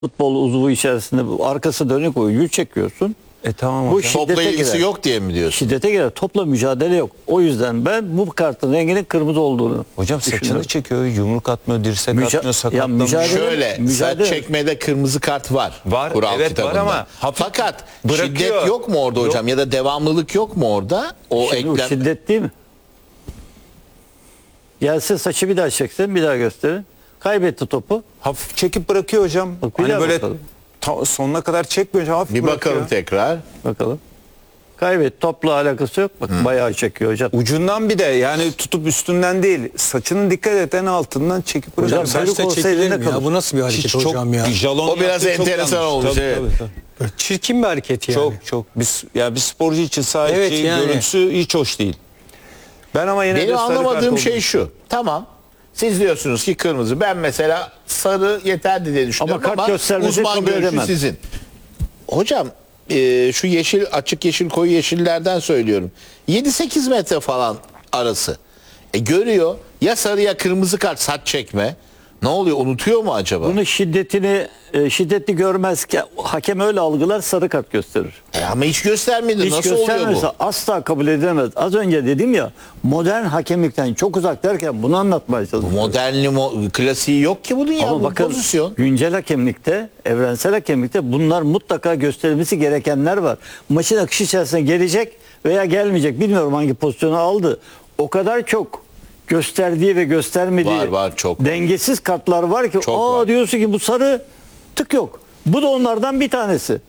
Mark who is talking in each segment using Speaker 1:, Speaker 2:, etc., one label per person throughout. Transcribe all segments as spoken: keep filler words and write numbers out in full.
Speaker 1: futbol uzvu içerisinde bu arkası dönük oyuncu çekiyorsun.
Speaker 2: E tamam
Speaker 1: Bu
Speaker 2: hocam.
Speaker 1: şiddete
Speaker 3: Topla ilgisi
Speaker 1: girer.
Speaker 3: yok diye mi diyorsun?
Speaker 1: Şiddete girer. Topla mücadele yok. O yüzden ben bu kartın renginin kırmızı olduğunu
Speaker 2: Hocam saçını
Speaker 1: düşünüyorum.
Speaker 2: çekiyor, yumruk atmıyor, dirsek
Speaker 1: Müca-
Speaker 2: atmıyor,
Speaker 1: ya
Speaker 2: sakatlanıyor.
Speaker 1: mücadele-
Speaker 3: Şöyle
Speaker 1: mücadele-
Speaker 3: saç çekmede kırmızı kart var.
Speaker 2: Var,
Speaker 3: Kural
Speaker 2: evet,
Speaker 3: kitabında.
Speaker 2: var ama hafif
Speaker 3: Fakat
Speaker 2: bırakıyor.
Speaker 3: şiddet yok mu orada hocam? Ya da devamlılık yok mu orada? O
Speaker 1: Şimdi bu
Speaker 3: eklem.
Speaker 1: şiddet değil mi? Gelse saçı bir daha çeksin, bir daha gösterin. Kaybetti topu.
Speaker 2: Hafif çekip bırakıyor hocam.
Speaker 1: Bak, bir
Speaker 2: Hani
Speaker 1: daha
Speaker 2: böyle
Speaker 1: bakalım.
Speaker 2: ta- sonuna kadar çekmiyor hocam, hafif
Speaker 3: Bir
Speaker 2: bırakıyor.
Speaker 3: bakalım tekrar.
Speaker 1: Bakalım. Kaybetti. Topla alakası yok. Bak bayağı çekiyor hocam.
Speaker 2: Ucundan bir de yani tutup üstünden değil. Saçının dikkat et en altından çekip bırakıyor.
Speaker 1: Hocam,
Speaker 4: Saçta
Speaker 1: olsa
Speaker 4: çekilir
Speaker 1: elinde
Speaker 4: mi ya?
Speaker 1: kalır.
Speaker 4: Bu nasıl bir hareket
Speaker 2: Hiç
Speaker 4: hocam ya?
Speaker 2: jalon
Speaker 3: O biraz
Speaker 2: yaptığı çok
Speaker 3: enteresan
Speaker 2: yanlış.
Speaker 3: olmuş,
Speaker 2: Tabii,
Speaker 3: evet.
Speaker 2: tabii, tabii.
Speaker 4: Böyle çirkin bir hareket yani.
Speaker 2: Çok çok. Biz ya bir sporcu için sadece
Speaker 4: Evet, yani.
Speaker 2: görüntüsü hiç hoş değil. Ben ama yine de
Speaker 3: Benim
Speaker 2: sarı kart
Speaker 3: anlamadığım
Speaker 2: olduğunu-
Speaker 3: şey şu. Tamam. Siz diyorsunuz ki kırmızı. Ben mesela sarı yeterli diye düşünüyorum
Speaker 1: Ama
Speaker 3: ama,
Speaker 1: kart göstermesi
Speaker 3: uzman
Speaker 1: kabul
Speaker 3: görüşü
Speaker 1: edemem.
Speaker 3: sizin. Hocam e, şu yeşil, açık yeşil, koyu yeşillerden söylüyorum. yedi sekiz metre falan arası. E, görüyor ya sarı ya kırmızı kart, saç çekme. Ne oluyor, unutuyor mu acaba?
Speaker 1: Bunu şiddetini e, şiddetli görmezken hakem öyle algılar, sarı kart gösterir.
Speaker 3: E, ama hiç göstermedi.
Speaker 1: Hiç
Speaker 3: Nasıl oluyor
Speaker 1: göstermezse
Speaker 3: bu?
Speaker 1: asla kabul edilemez. Az önce dedim ya, modern hakemlikten çok uzak derken bunu anlatmaya çalışıyorum.
Speaker 3: Modernli, mo klasiği yok ki bunun ya.
Speaker 1: Ama
Speaker 3: Bu
Speaker 1: bakın
Speaker 3: pozisyon.
Speaker 1: güncel hakemlikte, evrensel hakemlikte bunlar mutlaka gösterilmesi gerekenler var. Maçın akışı içerisine gelecek veya gelmeyecek, bilmiyorum hangi pozisyonu aldı. O kadar çok gösterdiği ve göstermediği
Speaker 3: Var, var, çok.
Speaker 1: dengesiz kartlar var ki
Speaker 3: Çok
Speaker 1: aa
Speaker 3: var.
Speaker 1: diyorsun ki bu sarı, tık yok. Bu da onlardan bir tanesi.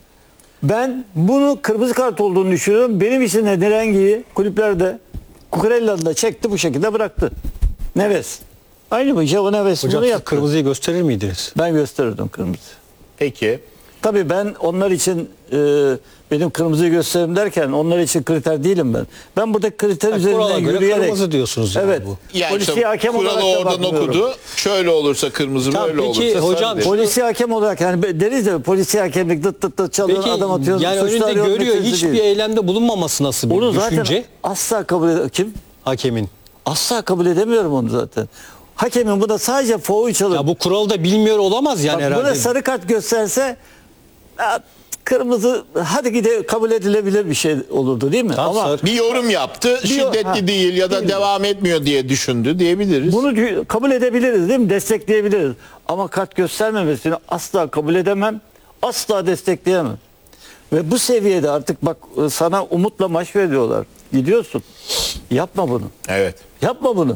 Speaker 1: Ben bunu kırmızı kart olduğunu düşünüyorum. Benim için de rengi kulüplerde Cucurella'nın da çekti, bu şekilde bıraktı. Neves. Aynı mı? Javo Neves
Speaker 4: Hocam
Speaker 1: bunu
Speaker 4: siz
Speaker 1: yaptı.
Speaker 4: kırmızıyı gösterir miydiniz?
Speaker 1: Ben gösterirdim kırmızı.
Speaker 3: Peki.
Speaker 1: Tabii ben onlar için e, benim kırmızıyı gösteririm derken onlar için kriter değilim ben. Ben burada kriter
Speaker 4: Ha,
Speaker 1: üzerinden
Speaker 4: kurala göre
Speaker 1: yürüyerek.
Speaker 4: kırmızı diyorsunuz yani
Speaker 1: Evet.
Speaker 4: bu.
Speaker 3: Yani
Speaker 1: Polisi
Speaker 3: işte
Speaker 1: hakem olarak
Speaker 3: kuralı
Speaker 1: da
Speaker 3: oradan
Speaker 1: bakmıyorum.
Speaker 3: okudu. Şöyle olursa kırmızı,
Speaker 4: Tamam,
Speaker 3: böyle
Speaker 4: peki
Speaker 3: olursa
Speaker 4: hocam,
Speaker 3: sarı dedi.
Speaker 1: Polisi hakem olarak yani deriz ya, polisi hakemlik dıt dıt dıt çalıyor,
Speaker 4: Peki
Speaker 1: adam atıyor.
Speaker 4: yani
Speaker 1: suçlu
Speaker 4: önünde
Speaker 1: arıyor,
Speaker 4: görüyor,
Speaker 1: meselesi
Speaker 4: hiçbir
Speaker 1: değil.
Speaker 4: eylemde bulunmaması nasıl bir
Speaker 1: Onu zaten
Speaker 4: düşünce
Speaker 1: asla kabul ed kim?
Speaker 4: hakemin?
Speaker 1: Asla kabul edemiyorum onu zaten. Hakemin buna sadece foul çalıp
Speaker 4: Ya bu kuralı da bilmiyor olamaz yani
Speaker 1: bak,
Speaker 4: herhalde.
Speaker 1: buna sarı kart gösterse ya, kırmızı hadi gide kabul edilebilir bir şey olurdu değil mi?
Speaker 4: Tamam,
Speaker 1: Ama
Speaker 4: sarı-
Speaker 3: Bir yorum yaptı. Şiddetli
Speaker 1: ha,
Speaker 3: değil ya da
Speaker 1: değil.
Speaker 3: devam etmiyor diye düşündü diyebiliriz.
Speaker 1: bunu dü- kabul edebiliriz değil mi? Destekleyebiliriz. Ama kart göstermemesini asla kabul edemem. Asla destekleyemem. Ve bu seviyede artık bak sana umutla maç veriyorlar. Gidiyorsun. Yapma bunu.
Speaker 3: Evet.
Speaker 1: Yapma bunu.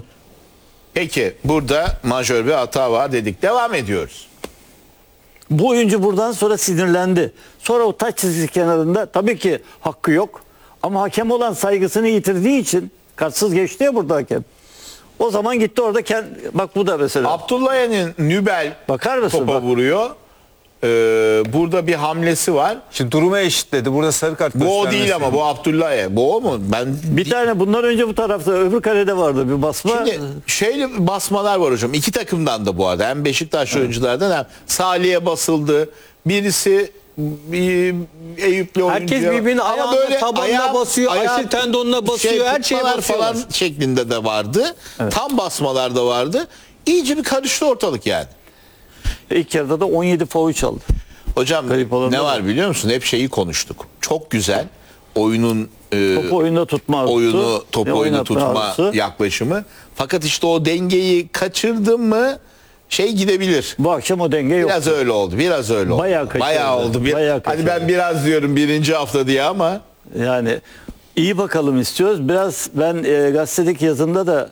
Speaker 3: Peki burada majör bir hata var dedik. Devam ediyoruz.
Speaker 1: Bu oyuncu buradan sonra sinirlendi. Sonra o taç çizgisi kenarında tabii ki hakkı yok. Ama hakem olan saygısını yitirdiği için kartsız geçti ya burada hakem. O zaman gitti orada kend, bak bu da mesela.
Speaker 3: Abdullah'ın Nübel
Speaker 1: Bakar mısın?
Speaker 3: topa
Speaker 1: Bak.
Speaker 3: vuruyor. Ee, burada bir hamlesi var.
Speaker 2: Şimdi durumu eşitledi. Burada sarı kart
Speaker 3: Bu o
Speaker 2: göstermesi.
Speaker 3: değil ama bu Abdullah'e. Bu o mu? Ben
Speaker 1: Bir tane bundan önce bu tarafta öbür kalede vardı bir basma.
Speaker 3: Şimdi şeyle basmalar var hocam. İki takımdan da bu arada. Hem Beşiktaş oyunculardan hem Salih'e basıldı. Birisi bir Eyüplü oyuncu.
Speaker 4: Herkes birbirinin ayağına, tabanına basıyor, aşil tendonuna basıyor, her şeye
Speaker 3: tutmalar
Speaker 4: basıyorlar.
Speaker 3: falan şeklinde de vardı. Tam basmalar da vardı. İyice bir karıştı ortalık yani.
Speaker 1: İlk yarıda da on yedi faul çaldı.
Speaker 3: Hocam
Speaker 1: Garip olan
Speaker 3: ne
Speaker 1: da
Speaker 3: var biliyor musun? Hep şeyi konuştuk. Çok güzel oyunun e,
Speaker 1: Topu oyunda tutma arzusu.
Speaker 3: oyunu top
Speaker 1: ve
Speaker 3: oyunu
Speaker 1: oynatma
Speaker 3: tutma
Speaker 1: arzusu.
Speaker 3: yaklaşımı. Fakat işte o dengeyi kaçırdın mı şey gidebilir.
Speaker 1: Bu akşam o denge yok.
Speaker 3: Biraz öyle oldu. Biraz öyle oldu.
Speaker 1: Bayağı kaçırdı.
Speaker 3: Bayağı oldu. Bir,
Speaker 1: Bayağı
Speaker 3: hadi
Speaker 1: kaçırdı.
Speaker 3: ben biraz diyorum birinci hafta diye ama
Speaker 1: Yani iyi bakalım istiyoruz. Biraz ben e, gazetedeki yazımda da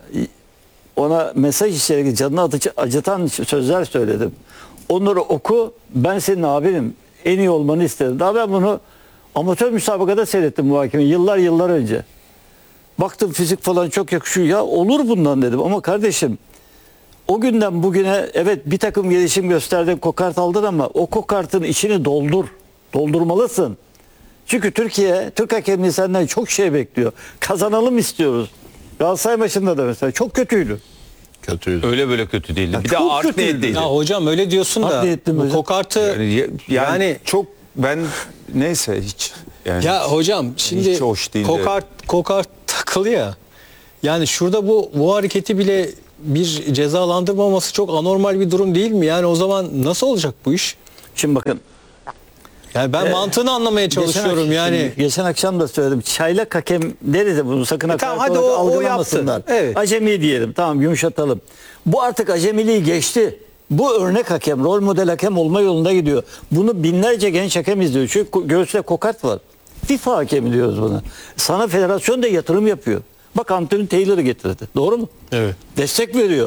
Speaker 1: ona mesaj içerikli canını atıcı, acıtan sözler söyledim. Onları oku, ben senin abinim, en iyi olmanı isterim. Daha ben bunu amatör müsabakada seyrettim bu hakemi yıllar yıllar önce. Baktım fizik falan çok yakışıyor. Ya olur bundan dedim ama kardeşim o günden bugüne evet bir takım gelişim gösterdin, kokart aldın ama o kokartın içini doldur. Doldurmalısın. Çünkü Türkiye, Türk hakemliği senden çok şey bekliyor. Kazanalım istiyoruz. Galatasaray maçında da mesela çok kötüydü.
Speaker 3: kötüydü.
Speaker 2: Öyle böyle kötü değildi. Bir de
Speaker 1: çok
Speaker 2: art
Speaker 1: kötüydü.
Speaker 2: niyetliydi.
Speaker 4: Ya hocam öyle diyorsun
Speaker 1: Hak
Speaker 4: da
Speaker 1: niyetli
Speaker 4: bu
Speaker 1: hocam.
Speaker 4: kokartı
Speaker 2: Yani, yani,
Speaker 4: yani
Speaker 2: çok ben neyse hiç. Yani
Speaker 4: ya hocam şimdi
Speaker 2: hiç hoş değildi.
Speaker 4: kokart kokart takılı ya. Yani şurada bu bu hareketi bile bir cezalandırmaması çok anormal bir durum değil mi? Yani o zaman nasıl olacak bu iş?
Speaker 1: Şimdi bakın.
Speaker 4: Yani ben mantığını anlamaya çalışıyorum
Speaker 1: Geçen,
Speaker 4: yani.
Speaker 1: şimdi geçen akşam da söyledim. Çaylak hakem deriz de bunu sakın
Speaker 4: tamam,
Speaker 1: hakaret
Speaker 4: hadi
Speaker 1: olarak
Speaker 4: o- o
Speaker 1: algılamasınlar.
Speaker 4: yaptı. Evet.
Speaker 1: Acemi diyelim. Tamam, yumuşatalım. Bu artık acemiliği geçti. Bu örnek hakem, rol model hakem olma yolunda gidiyor. Bunu binlerce genç hakem izliyor. Çünkü ko- göğsüne kokat var. FIFA hakemi diyoruz buna. Sana federasyon da yatırım yapıyor. Bak Anthony Taylor'ı getirdi. Doğru mu?
Speaker 4: Evet.
Speaker 1: Destek veriyor.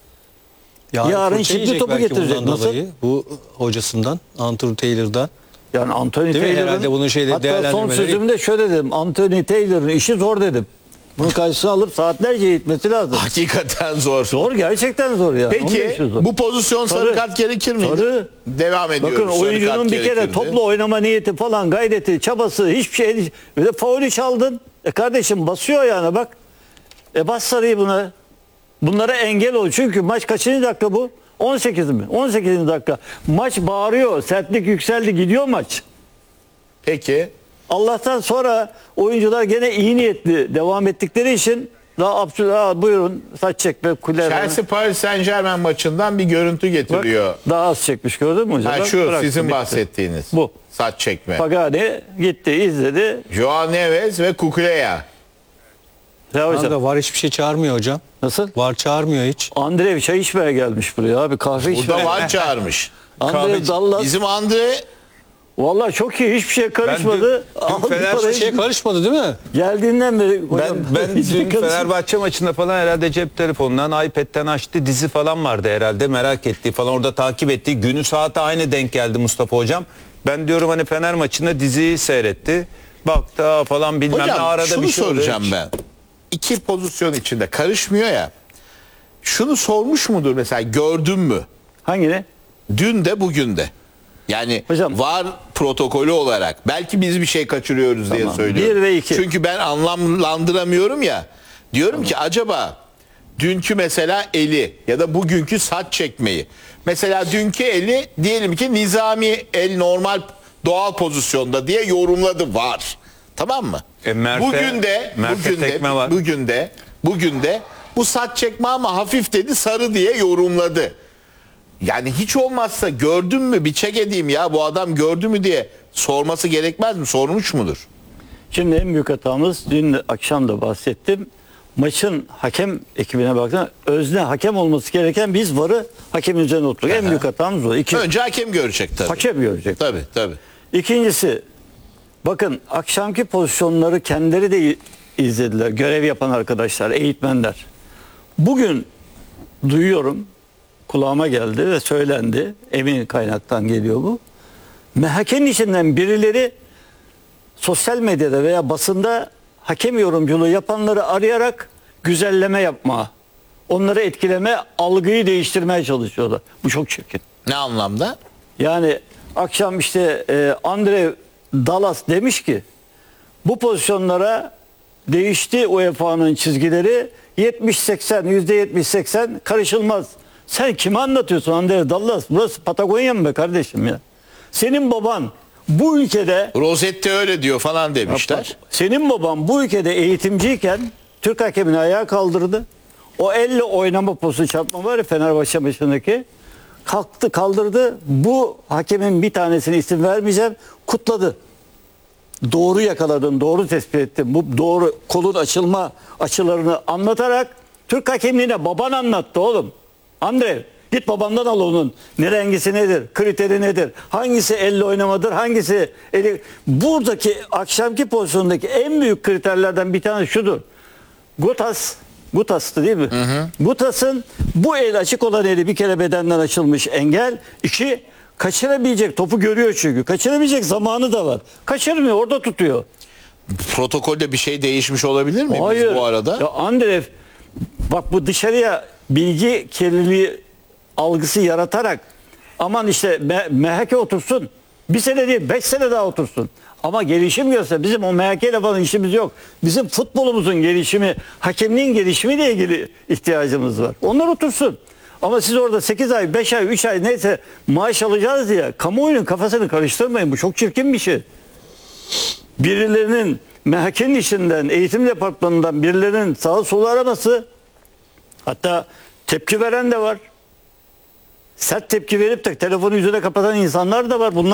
Speaker 1: Yarın
Speaker 4: fırça
Speaker 1: şimdi
Speaker 4: yiyecek
Speaker 1: topu
Speaker 4: belki
Speaker 1: getirecek.
Speaker 4: bundan
Speaker 1: Nasıl?
Speaker 4: dolayı. Bu hocasından, Anthony Taylor'dan.
Speaker 1: Yani Anthony
Speaker 4: Değil mi?
Speaker 1: Taylor'ın,
Speaker 4: Herhalde bunun şeyde
Speaker 1: hatta son
Speaker 4: değerlendirmeleri-
Speaker 1: sözümde şöyle dedim. Anthony Taylor'ın işi zor dedim. Bunu karşısına alıp saatlerce gitmesi lazım.
Speaker 3: Hakikaten zor.
Speaker 1: Zor, gerçekten zor ya. Onun
Speaker 3: Peki
Speaker 1: işi zor.
Speaker 3: bu pozisyon sarı,
Speaker 1: Sarı.
Speaker 3: kart gerekir mi?
Speaker 1: Sarı.
Speaker 3: Devam ediyoruz.
Speaker 1: Bakın
Speaker 3: Sarı
Speaker 1: oyuncunun
Speaker 3: kart
Speaker 1: bir kere
Speaker 3: gerekirdi.
Speaker 1: topla oynama niyeti falan, gayreti, çabası, hiçbir şey. Bir de faulü çaldın. E kardeşim basıyor yani bak. E bas sarıyı buna. Bunlara engel ol. Çünkü maç kaçıncı dakika bu? on sekiz mi? on sekizinci dakika. Maç bağırıyor. Sertlik yükseldi. Gidiyor maç.
Speaker 3: Peki.
Speaker 1: Allah'tan sonra oyuncular gene iyi niyetli devam ettikleri için daha absürt. Aa, buyurun saç çekme kuler.
Speaker 3: Chelsea Paris Saint Germain maçından bir görüntü
Speaker 1: Bak,
Speaker 3: getiriyor.
Speaker 1: daha az çekmiş, gördün mü hocam?
Speaker 3: Ha,
Speaker 1: Bak,
Speaker 3: şu
Speaker 1: bıraktı,
Speaker 3: sizin
Speaker 1: bitti.
Speaker 3: bahsettiğiniz.
Speaker 1: Bu.
Speaker 3: Saç çekme.
Speaker 1: Pagani gitti, izledi.
Speaker 3: Joao Neves ve Kukuleya.
Speaker 1: Ya hocam,
Speaker 4: Kanka var hiçbir şey çağırmıyor hocam.
Speaker 1: nasıl?
Speaker 4: Var çağırmıyor hiç.
Speaker 1: Andreev çay içmeye gelmiş buraya abi, kahve içmeye.
Speaker 3: Burada var çağırmış.
Speaker 1: Andreev Dallas.
Speaker 3: Bizim Andre
Speaker 1: Vallahi çok iyi, hiçbir şey karışmadı.
Speaker 2: dün- dün
Speaker 1: Aldı
Speaker 2: Fener
Speaker 1: parayı.
Speaker 4: Bir şey karışmadı değil mi?
Speaker 1: Geldiğinden beri
Speaker 2: Ben,
Speaker 1: hocam,
Speaker 2: ben
Speaker 1: hiçbir
Speaker 2: dün
Speaker 1: karışım-
Speaker 2: Fenerbahçe maçında falan herhalde cep telefonundan, iPad'den açtı, dizi falan vardı herhalde, merak ettiği falan, orada takip ettiği, günü saati aynı denk geldi Mustafa hocam. Ben diyorum hani Fener maçında diziyi seyretti. Baktı aa falan bilmem ne,
Speaker 3: hocam
Speaker 2: arada
Speaker 3: şunu
Speaker 2: bir şey oluyor.
Speaker 3: soracağım ben. İki pozisyon içinde karışmıyor ya. Şunu sormuş mudur mesela, gördün mü?
Speaker 1: Hangini?
Speaker 3: Dün de bugün de. Yani
Speaker 1: Hocam-
Speaker 3: var protokolü olarak. Belki biz bir şey kaçırıyoruz diye
Speaker 1: Tamam.
Speaker 3: söylüyorum.
Speaker 1: Bir ve iki.
Speaker 3: Çünkü ben anlamlandıramıyorum ya. Diyorum ki acaba dünkü mesela eli ya da bugünkü saç çekmeyi. Mesela dünkü eli diyelim ki nizami el, normal doğal pozisyonda diye yorumladı var. Tamam mı?
Speaker 2: E, Mert'e-
Speaker 3: bugün de
Speaker 2: Mert'e
Speaker 3: bugün de
Speaker 2: tekme var.
Speaker 3: bugün de bugün de bu saç çekme ama hafif dedi, sarı diye yorumladı. Yani hiç olmazsa gördün mü, bir çek edeyim ya bu adam gördü mü diye sorması gerekmez mi? Sormuş mudur?
Speaker 1: Şimdi en büyük hatamız, dün akşam da bahsettim. Maçın hakem ekibine baktığında özne hakem olması gereken biz varı hakemin üzerine oturduk. En büyük hatamız o. İki,
Speaker 3: Önce hakem görecek tabii.
Speaker 1: hakem görecek.
Speaker 3: Tabii tabii.
Speaker 1: İkincisi, bakın akşamki pozisyonları kendileri de izlediler. Görev yapan arkadaşlar, eğitmenler. Bugün duyuyorum, kulağıma geldi ve söylendi. Emin kaynaktan geliyor bu. Hakemin içinden birileri sosyal medyada veya basında hakem yorumculuğu yapanları arayarak güzelleme yapma, onları etkileme, algıyı değiştirmeye çalışıyorlar. Bu çok çirkin.
Speaker 3: Ne anlamda?
Speaker 1: Yani akşam işte e, Andre Dallas demiş ki bu pozisyonlara değişti U E F A'nın çizgileri, yetmiş seksen, yüzde yetmiş seksen karışılmaz. Sen kime anlatıyorsun Andre Dallas? Burası Patagonya mı be kardeşim ya? Senin baban bu ülkede,
Speaker 3: Rosetti öyle diyor falan demişler.
Speaker 1: senin baban bu ülkede eğitimciyken Türk hakemini ayağa kaldırdı. O elle oynama pozu çarpma var ya Fenerbahçe maçındaki. Kalktı, kaldırdı. Bu hakemin bir tanesini isim vermeyeceğim. Kutladı. Doğru yakaladın, doğru tespit ettin. Bu doğru kolun açılma açılarını anlatarak Türk hakemliğine baban anlattı oğlum. Andre git babandan al onun. Ne rengisi nedir? Kriteri nedir? Hangisi elle oynamadır? Hangisi eli... Buradaki akşamki pozisyondaki en büyük kriterlerden bir tanesi şudur. Gutas, Gutas'tı değil mi? Hı hı. Gutas'ın bu el açık olan eli bir kere bedenden açılmış engel. İki, kaçırabilecek topu görüyor çünkü. Kaçırabilecek zamanı da var. Kaçırmıyor, orada tutuyor.
Speaker 3: Protokolde bir şey değişmiş olabilir mi biz
Speaker 1: Hayır.
Speaker 3: bu arada?
Speaker 1: Ya Andreev bak bu dışarıya bilgi kirliliği algısı yaratarak aman işte M- MHK otursun. Bir sene değil beş sene daha otursun. Ama gelişim göster. Bizim o M H K ile falan işimiz yok. Bizim futbolumuzun gelişimi, hakemliğin gelişimiyle ilgili ihtiyacımız var. Onlar otursun. Ama siz orada sekiz ay, beş ay, üç ay neyse maaş alacağız diye kamuoyunun kafasını karıştırmayın. Bu çok çirkin bir şey. Birilerinin M H K'nin içinden, eğitim departmanından birilerinin sağa sola araması, hatta tepki veren de var. sert tepki verip de telefonu yüzüne kapatan insanlar da var. Bunlar